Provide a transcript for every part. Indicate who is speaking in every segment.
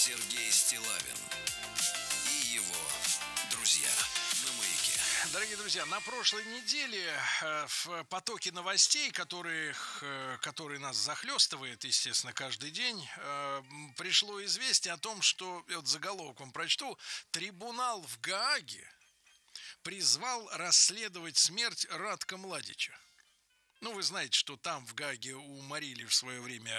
Speaker 1: Сергей Стиллавин и его друзья на Маяке.
Speaker 2: Дорогие друзья, на прошлой неделе в потоке новостей, которые нас захлестывает, естественно, каждый день, пришло известие о том, что, вот заголовок вам прочту, трибунал в Гааге призвал расследовать смерть Радка Младича. Ну, вы знаете, что там в Гааге уморили в свое время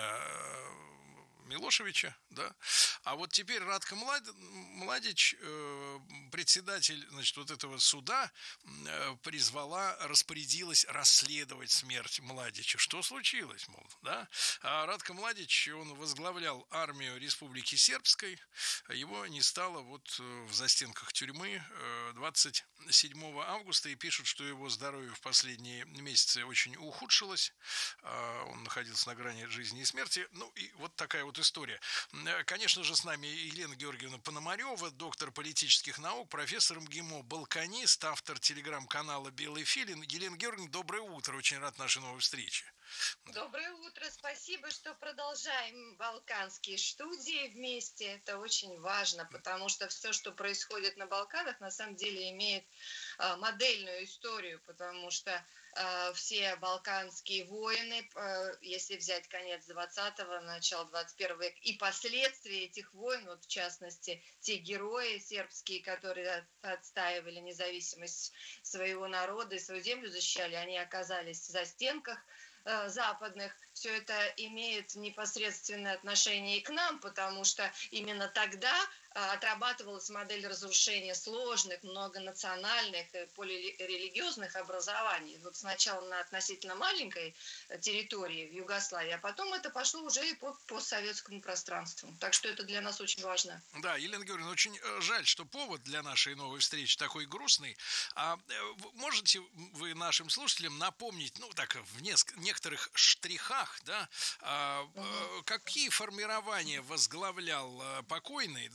Speaker 2: Милошевича, да. А вот теперь Радко Младич, председатель, значит, вот этого суда, распорядилась расследовать смерть Младича. Что случилось, мол, да? А Радко Младич, он возглавлял армию Республики Сербской. Его не стало вот в застенках тюрьмы 27 августа. И пишут, что его здоровье в последние месяцы очень ухудшилось. Он находился на грани жизни и смерти. Ну, и вот такая вот история. Конечно же, с нами Елена Георгиевна Пономарева, доктор политических наук, профессор МГИМО, балканист, автор телеграм-канала «Белый филин». Елена Георгиевна, доброе утро. Очень рад нашей новой встрече.
Speaker 3: Доброе утро. Спасибо, что продолжаем балканские студии вместе. Это очень важно, потому что все, что происходит на Балканах, на самом деле имеет модельную историю, потому что все балканские войны, если взять конец 20-го, начало 21 века, и последствия этих войн, вот в частности, те герои сербские, которые отстаивали независимость своего народа и свою землю защищали, они оказались в застенках западных. Все это имеет непосредственное отношение и к нам, потому что именно тогда отрабатывалась модель разрушения сложных, многонациональных, полирелигиозных образований. Вот сначала на относительно маленькой территории в Югославии, а потом это пошло уже и по постсоветскому пространству. Так что это для нас очень важно.
Speaker 2: Да, Елена Георгиевна, очень жаль, что повод для нашей новой встречи такой грустный. Можете вы нашим слушателям напомнить, ну так, в некоторых штрихах, да, какие формирования возглавлял покойный,